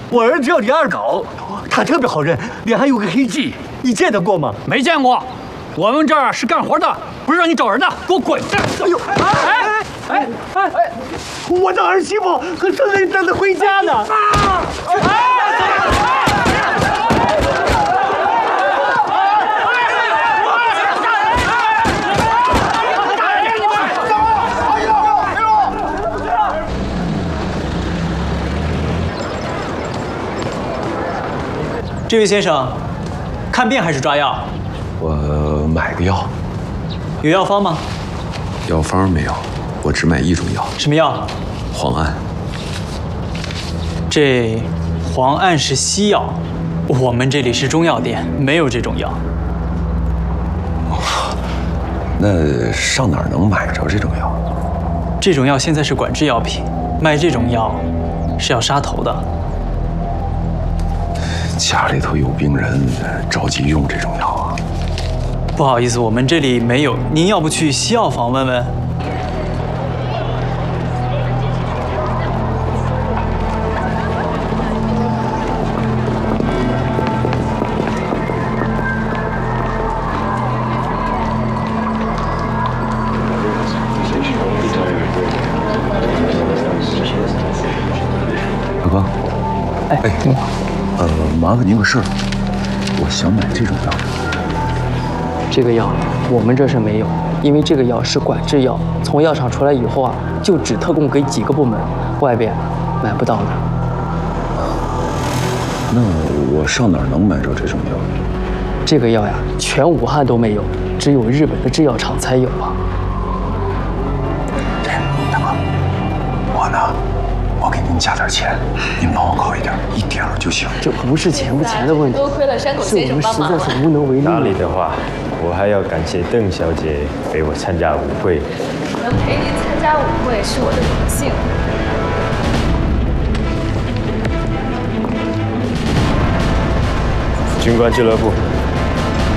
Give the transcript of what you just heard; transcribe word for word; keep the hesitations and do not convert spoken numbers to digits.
我儿子叫李二狗，他特别好认，脸还有个黑痣，你见得过吗？ 没见过。我们这儿是干活的，不是让你找人的，给我滚！ 哎呦，哎哎哎哎，我的儿媳妇和孙子等着回家呢。啊！ 这位先生，看病还是抓药？ 我买个药。 有药方吗？ 药方没有，我只买一种药。 什么药？ 磺胺。 这磺胺是西药，我们这里是中药店，没有这种药。 哦，那上哪儿能买着这种药？ 这种药现在是管制药品，卖这种药是要杀头的。 家里头有病人，着急用这种药啊。 不好意思，我们这里没有，您要不去西药房问问？ 大哥，哎哎，呃，麻烦您个事儿，我想买这种药。 这个药我们这是没有，因为这个药是管制药，从药厂出来以后啊，就只特供给几个部门，外边买不到的。 那我上哪儿能买着这种药？ 这个药呀，全武汉都没有，只有日本的制药厂才有啊。 这样，大哥，我呢，我给您加点钱，您帮我搞一点，一点儿就行。 这不是钱不钱的问题， 多亏了山口先生帮忙。 是我们实在是无能为力。 打理的话，我还要感谢邓小姐陪我参加舞会。 能陪您参加舞会是我的荣幸。 军官俱乐部。